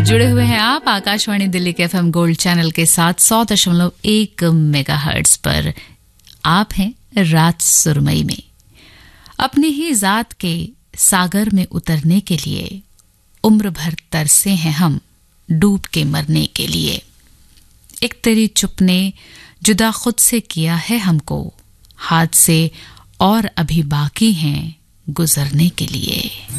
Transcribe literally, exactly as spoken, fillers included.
जुड़े हुए हैं आप आकाशवाणी दिल्ली के एफएम गोल्ड चैनल के साथ सौ दशमलव एक मेगाहर्ट्ज पर। आप हैं रात सुरमई में। अपनी ही जात के सागर में उतरने के लिए उम्र भर तरसे हैं हम डूब के मरने के लिए। एक तेरी चुप ने जुदा खुद से किया है हमको, हाथ से और अभी बाकी हैं गुजरने के लिए।